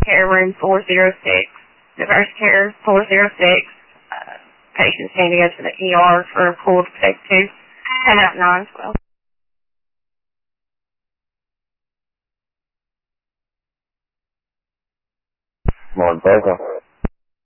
care room 406. Diverse care 406. Patients need to go to the ER for a cold take 2. 10 out 9 12. Morning, Baker.